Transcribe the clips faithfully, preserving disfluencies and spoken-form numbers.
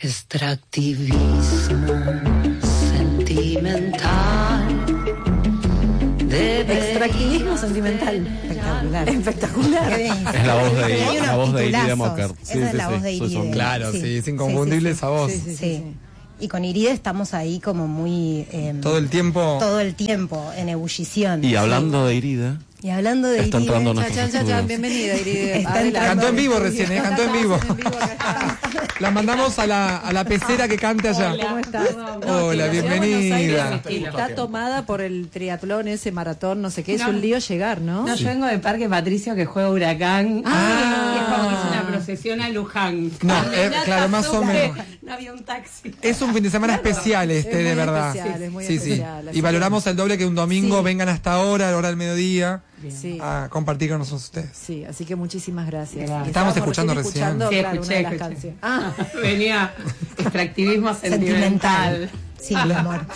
Extractivismo sentimental. Extractivismo sentimental. Espectacular. Espectacular. Es la voz de, la voz de Iride Mocker. Sí, esa es la voz de Iride. Claro, sí, sí, es inconfundible sí, sí, esa voz. Sí, sí, sí, sí. Y con Iride estamos ahí como muy... Eh, todo el tiempo. Todo el tiempo, en ebullición. Y hablando sí. de Iride... Y hablando de está Iride... entrando Chan, chan, chan, chan, bienvenida, Iride. Cantó en vivo recién, ¿eh? Cantó en vivo. La mandamos a la, a la pecera que cante allá. Hola, ¿cómo estás? No, Hola, bienvenida. Está tomada por el triatlón, ese maratón, no sé qué, es no. un lío llegar, ¿no? No, sí. Yo vengo de Parque Patricio que juega Huracán. Ah, y es como que es una procesión a Luján. No, eh, claro, más o menos. No había un taxi. Es un fin de semana claro, especial este, de verdad. Especial, es muy sí, especial, sí. Y valoramos el doble que un domingo sí. vengan hasta ahora, a la hora del mediodía. Sí. A compartir con nosotros ustedes. Sí, así que muchísimas gracias. gracias. Estamos escuchando recién. Escuchando, sí, claro, escuché, una de las escuché. canciones. Ah, venía extractivismo sentimental. Sí, mi amor.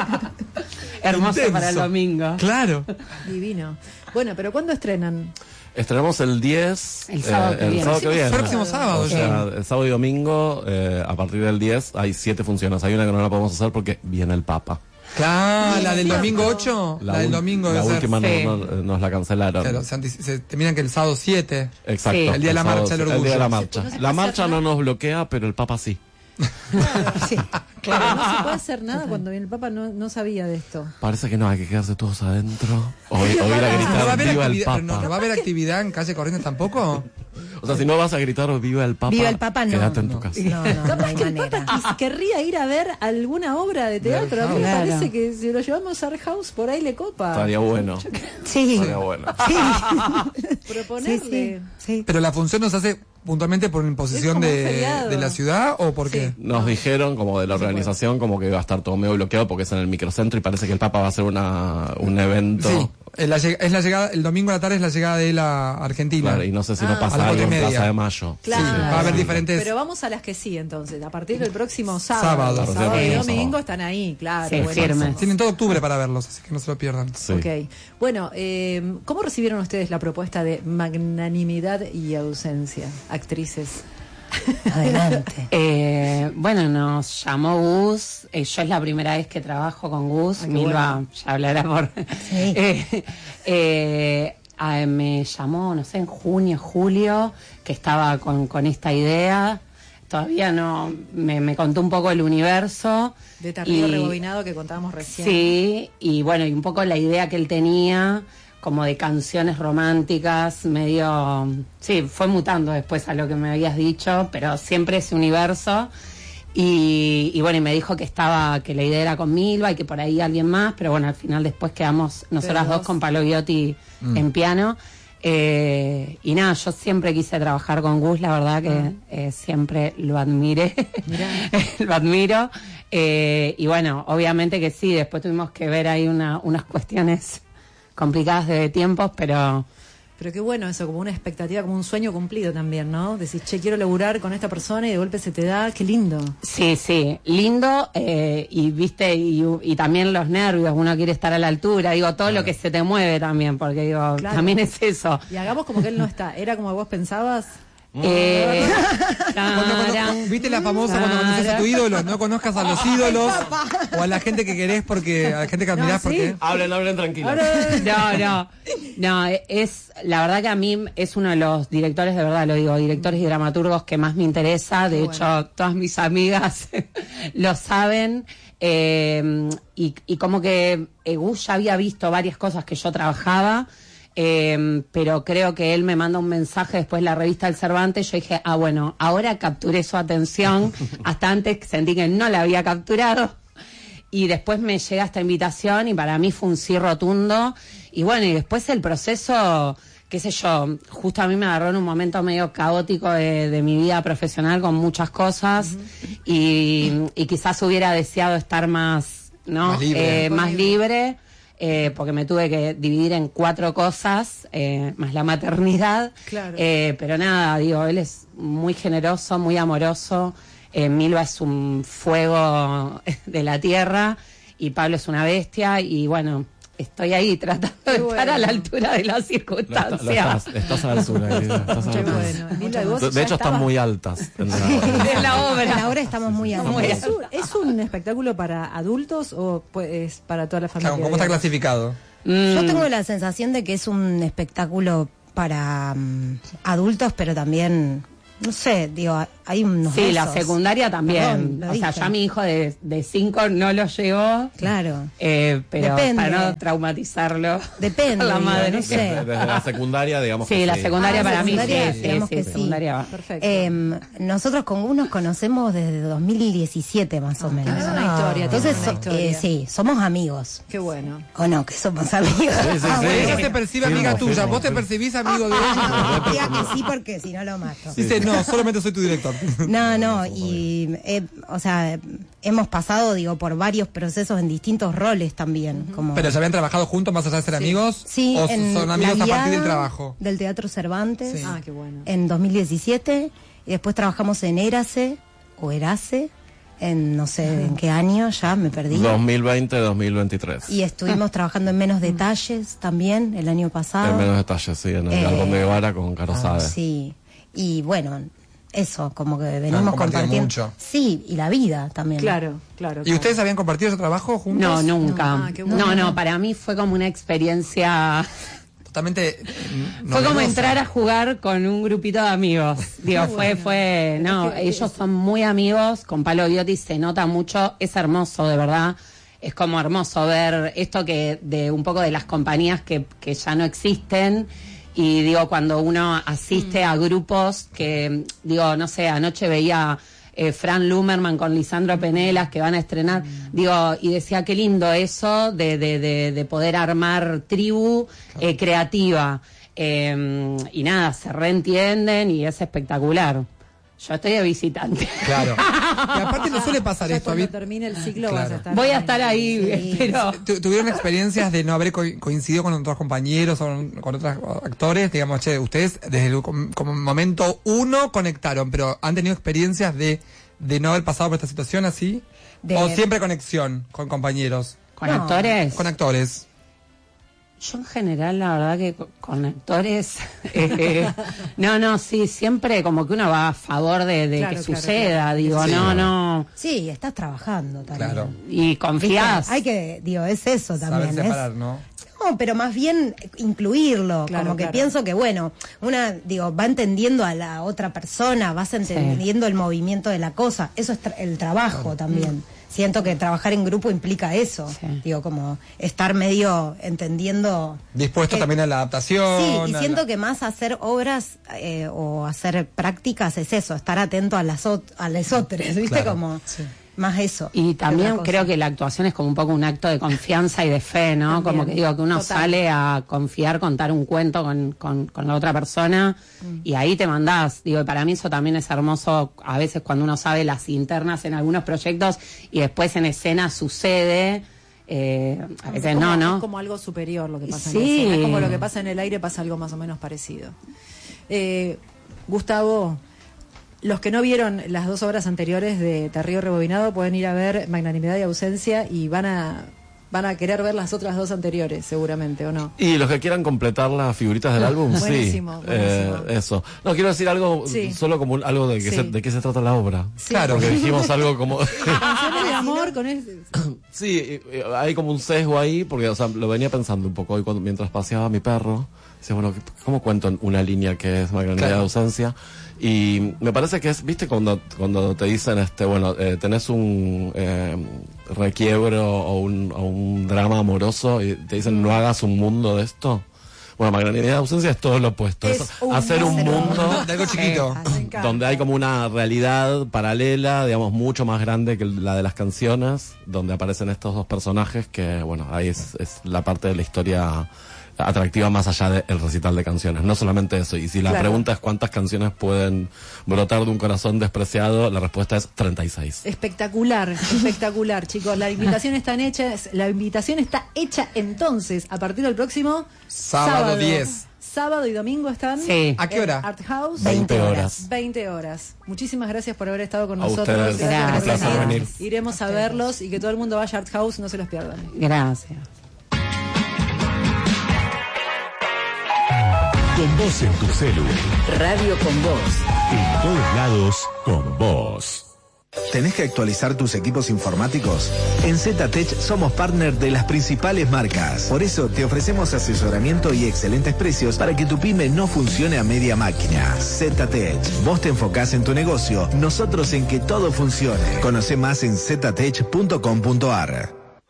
Hermoso Intenso. para el domingo. Claro. Divino. Bueno, pero ¿cuándo estrenan? Estrenamos el diez. El sábado eh, que el viene. Sábado que viene. El próximo sábado. O sea, el sábado y domingo, eh, a partir del diez, hay siete funciones. Hay una que no la podemos hacer porque viene el Papa. Claro, la del domingo ocho. La, la del domingo La debe última ser. no, no, nos la cancelaron. Claro, se, antici- se terminan que el sábado siete. Exacto. Sí. El día de la el sábado, marcha del orgullo. El día de la marcha. No la marcha no nos bloquea, pero el Papa sí. Claro, sí. Claro, no se puede hacer nada cuando el Papa no, no sabía de esto. Parece que no, hay que quedarse todos adentro. O, o ir a gritar, ¿No va a haber viva el actividad, Papa. pero no, ¿no va a haber actividad en calle Corrientes tampoco? O sea, si no vas a gritar viva el Papa, viva el Papa, no, quédate en no. tu casa. No, no, no, no hay que el manera. Papa quis- querría ir a ver alguna obra de teatro. A mí me Claro. parece que si lo llevamos a Art House, por ahí le copa. Estaría bueno. Sí. Estaría bueno. Sí. Proponerle. Sí, sí, sí. Pero la función nos hace puntualmente por imposición Es como un de, feriado. de la ciudad o por qué? Sí. Nos dijeron, como de la organización, como que iba a estar todo medio bloqueado porque es en el microcentro y parece que el Papa va a hacer una, un evento. Sí. Es la, lleg- es la llegada, el domingo a la tarde es la llegada de él a Argentina. Claro, y no sé si Ah. no A pasa las algo cuatro y en media. Plaza de Mayo. Claro. Sí, sí. Va a haber diferentes. Pero vamos a las que sí, entonces. A partir del próximo sábado. Sábado. A partir del Sábado y próximo domingo sábado. están ahí, claro. Sí, buenísimo. firmes. Tienen todo octubre para verlos, así que no se lo pierdan. Sí. Ok. Bueno, eh, ¿cómo recibieron ustedes la propuesta de magnanimidad y ausencia, actrices? Adelante. Eh, bueno, nos llamó Gus. Eh, yo es la primera vez que trabajo con Gus. Ah, qué Milva bueno. ya hablará por. Sí. Eh, eh, ah, me llamó, no sé, en junio, julio, que estaba con, con esta idea. Todavía no. Me, me contó un poco el universo. De Tarrío y- Rebobinado que contábamos recién. Sí, y bueno, y un poco la idea que él tenía, como de canciones románticas, medio... Sí, fue mutando después a lo que me habías dicho, pero siempre ese universo. Y, y bueno, y me dijo que estaba, que la idea era con Milva y que por ahí alguien más, pero bueno, al final después quedamos nosotras Pero dos vos- con Palo Biotti Mm. en piano. Eh, y nada, yo siempre quise trabajar con Gus, la verdad que Ah. eh, siempre lo admiré, Mirá. lo admiro. Eh, y bueno, obviamente que sí, después tuvimos que ver ahí una, unas cuestiones complicadas de tiempos, pero Pero qué bueno eso, como una expectativa, como un sueño cumplido también, ¿no? Decís, che, quiero laburar con esta persona y de golpe se te da, qué lindo. sí, sí, lindo, eh, y viste, y, y también los nervios, uno quiere estar a la altura, digo, todo lo que se te mueve también, porque digo, Claro. también es eso. Y hagamos como que él no está. ¿Era como vos pensabas? Eh, Cuando cono- taran, ¿Viste la famosa cuando conoces a tu ídolo? No conozcas a los ídolos o a la gente que querés porque a la gente que admirás No, sí. porque... Hablen, hablen tranquilos. No, no, no, es la verdad que a mí es uno de los directores, de verdad lo digo, directores y dramaturgos que más me interesa, de Qué hecho bueno. todas mis amigas lo saben, eh, y, y como que eh, Gus ya había visto varias cosas que yo trabajaba, eh, pero creo que él me manda un mensaje después de la revista El Cervantes, yo dije, ah bueno, ahora capturé su atención, hasta antes sentí que no la había capturado. Y después me llega esta invitación y para mí fue un sí rotundo. Y bueno, y después el proceso, qué sé yo, justo a mí me agarró en un momento medio caótico de, de mi vida profesional con muchas cosas. Uh-huh. y, y quizás hubiera deseado estar más, ¿no? Más libre. Eh, más libre. Eh, porque me tuve que dividir en cuatro cosas, eh, más la maternidad. Claro. Eh, pero nada, digo, él es muy generoso, muy amoroso. Eh, Milva es un fuego de la tierra y Pablo es una bestia y bueno, estoy ahí tratando Qué de bueno. estar a la altura de las Lo está- lo circunstancias. estás, estás a la altura. Elisa, estás a la Qué altura. bueno. Emilia, ¿y vos De ya hecho, están estabas- muy altas. en la- Es la En obra. la obra estamos muy altos. Muy ¿Es un, ¿Es un espectáculo para adultos o pues, es para toda la familia? Claro, ¿cómo está digamos? clasificado? Mm, Yo tengo la sensación de que es un espectáculo para mm, adultos, pero también, no sé, digo, hay unos Sí, la besos. secundaria también. Perdón, lo o sea, dije. ya mi hijo de, de cinco no lo llevó. Claro. Eh, pero Depende. para no traumatizarlo. Depende, La digo, madre. no sé. Desde, desde la secundaria, digamos. Sí, que la secundaria Ah, para secundaria, mí sí, sí, digamos sí, que sí. secundaria va. Perfecto. Eh, nosotros con Gus nos conocemos desde dos mil diecisiete más o menos. Tienen una historia, Entonces, tienen una so- historia. eh, sí, somos amigos. Qué bueno. O no, que somos amigos. Sí, sí, Ah, sí. bueno. Ella se percibe Firmo, amiga tuya, firmo, vos te firmo. percibís amigo de ella. Ah, diga que sí porque si no lo mato. Dice, no, solamente soy tu director. No, no, y, eh, o sea, hemos pasado, digo, por varios procesos en distintos roles también. Como, Pero ya habían trabajado juntos más allá de ser amigos. sí, ¿O en son amigos La a partir Guiada del trabajo? Del Teatro Cervantes, Sí. Ah, qué bueno. en dos mil diecisiete, y después trabajamos en Érase, o Erace, en no sé en qué año, ya me perdí. dos mil veinte, dos mil veintitrés. Y estuvimos trabajando en Menos Detalles también el año pasado. En menos detalles, sí, en el Eh, álbum de Guevara con Caro Sade. Sí, y bueno, eso, como que Han venimos compartido compartiendo. mucho. Sí, y la vida también. Claro, claro. ¿Y claro. ustedes habían compartido ese trabajo juntos? No, nunca. No, ah, qué bueno. No, no, para mí fue como una experiencia. Totalmente. eh, Fue como novedosa. entrar a jugar con un grupito de amigos. Digo, fue, fue. No, Es que- ellos son muy amigos. Con Palo Biotti se nota mucho. Es hermoso, de verdad. Es como hermoso ver esto que de un poco de las compañías que, que ya no existen. Y digo, cuando uno asiste a grupos que, digo, no sé, anoche veía eh, Fran Lumerman con Lisandro Penelas que van a estrenar, digo, y decía qué lindo eso de, de, de, de poder armar tribu eh, creativa. Eh, y nada, se reentienden y es espectacular. Yo estoy de visitante. Claro. Y aparte no suele pasar Ya esto. cuando ¿vi? termine el ciclo Claro. vas a estar. Voy a estar ahí, Sí. pero... Tu- ¿Tuvieron experiencias de no haber co- coincidido con otros compañeros o con, con otros actores? Digamos, che, ustedes desde el com- como momento uno conectaron, pero ¿han tenido experiencias de, de no haber pasado por esta situación así? De- ¿O siempre conexión con compañeros, ¿Con No. actores? con actores? Yo en general, la verdad que co- con actores, eh, no, no, sí, siempre como que uno va a favor de, de Claro, que claro, suceda, claro. digo, Sí. no, no, Sí, estás trabajando también. Claro. y ¿Viste? confías. Hay que, digo, es eso Saber también. es- separar, ¿no? No, pero más bien incluirlo, Claro, como que claro. pienso que bueno, una, digo, va entendiendo a la otra persona, vas entendiendo el movimiento de la cosa, eso es tra- el trabajo también. Siento que trabajar en grupo implica eso, Sí. digo, como estar medio entendiendo. Dispuesto que- también a la adaptación. Sí, y a siento la- que más hacer obras eh, o hacer prácticas es eso, estar atento a las ot- a las otras, ¿viste? Claro, Como sí. más eso. Y que también otra cosa. creo que la actuación es como un poco un acto de confianza y de fe, ¿no? También, Como que digo que uno total. sale a confiar, contar un cuento con, con, con la otra persona y ahí te mandás. Digo, y para mí eso también es hermoso a veces cuando uno sabe las internas en algunos proyectos y después en escena sucede. Eh, a Es veces como- no, ¿no? Es como algo superior lo que pasa Sí. en la escena. Es como lo que pasa en el aire, pasa algo más o menos parecido. Eh, Gustavo, los que no vieron las dos obras anteriores de Terrío Rebobinado pueden ir a ver Magnanimidad y Ausencia y van a van a querer ver las otras dos anteriores, seguramente, ¿o no? Y los que quieran completar las figuritas del álbum, sí. Buenísimo, buenísimo. Eh, eso. No, quiero decir algo, Sí. solo como un- algo de, que Sí. se, de qué se trata la obra. Claro. Porque dijimos algo como... Canciones de amor con este. Sí, eh, eh, hay como un sesgo ahí, porque o sea, lo venía pensando un poco hoy cuando, mientras paseaba a mi perro. Decía, bueno, ¿cómo cuento en una línea que es Magnanimidad Claro. de Ausencia? Y me parece que es, viste, cuando, cuando te dicen, este bueno, eh, tenés un eh, requiebro o un, o un drama amoroso y te dicen, no hagas un mundo de esto. Bueno, Magnanimidad de Ausencia es todo lo opuesto. Es Es un hacer un mundo. mundo De algo chiquito. Me encanta. donde hay como una realidad paralela, digamos, mucho más grande que la de las canciones, donde aparecen estos dos personajes que, bueno, ahí es, es la parte de la historia atractiva más allá del recital de canciones. No solamente eso. Y si la Claro. pregunta es cuántas canciones pueden brotar de un corazón despreciado, la respuesta es treinta y seis. Espectacular, espectacular, chicos. La invitación está hecha, la invitación está hecha entonces a partir del próximo Sábado diez. Sábado y domingo están. Sí. ¿A qué en hora? Art House. veinte horas. veinte horas. Muchísimas gracias por haber estado con A nosotros. ustedes. Gracias por Un placer venir. venir. Iremos a verlos y que todo el mundo vaya a Art House, no se los pierdan. Gracias. Con vos en tu celu. Radio con Vos. En todos lados, con vos. ¿Tenés que actualizar tus equipos informáticos? En ZTech somos partner de las principales marcas. Por eso te ofrecemos asesoramiento y excelentes precios para que tu pyme no funcione a media máquina. ZTech. Vos te enfocás en tu negocio, nosotros en que todo funcione. Conoce más en ztech punto com punto ar.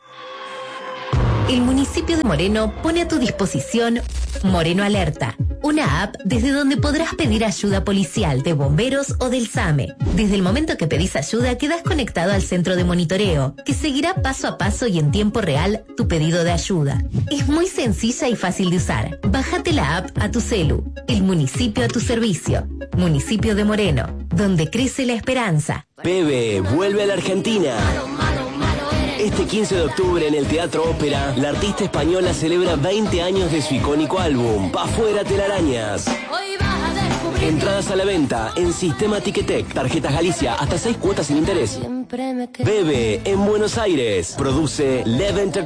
El municipio de Moreno pone a tu disposición Moreno Alerta, una app desde donde podrás pedir ayuda policial, de bomberos o del SAME. Desde el momento que pedís ayuda, quedás conectado al centro de monitoreo, que seguirá paso a paso y en tiempo real tu pedido de ayuda. Es muy sencilla y fácil de usar. Bájate la app a tu celu. El municipio a tu servicio. Municipio de Moreno, donde crece la esperanza. Pepe vuelve a la Argentina. Este quince de octubre en el Teatro Ópera, la artista española celebra veinte años de su icónico álbum, Pa' Fuera Telarañas. Entradas a la venta en Sistema Ticketek, Tarjetas Galicia, hasta seis cuotas sin interés. Bebe en Buenos Aires. Produce Lev Entertainment.